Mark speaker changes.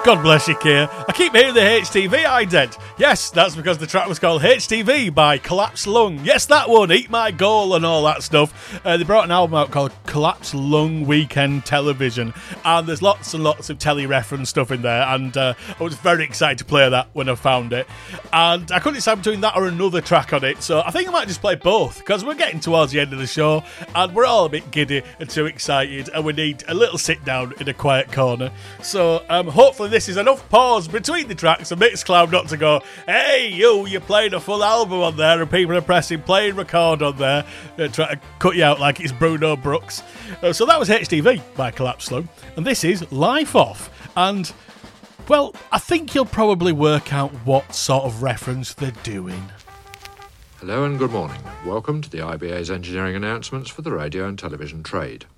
Speaker 1: God bless you, Keir. I keep hearing the HTV ident. Yes, that's because the track was called HTV by Collapse Lung. Yes, that one, Eat My Goal and all that stuff. They brought an album out called Collapse Lung Weekend Television, and there's lots and lots of telly-reference stuff in there, and I was very excited to play that when I found it. And I couldn't decide between that or another track on it, so I think I might just play both, because we're getting towards the end of the show, and we're all a bit giddy and too excited, and we need a little sit-down in a quiet corner. So hopefully this is enough pause between the tracks for Mixcloud not to go, hey, you're playing a full album on there and people are pressing play and record on there, trying to cut you out like it's Bruno Brooks. So that was HTV by Collapse Lung, and this is Life Off. And, well, I think you'll probably work out what sort of reference they're doing.
Speaker 2: Hello and good morning. Welcome to the IBA's engineering announcements for the radio and television trade.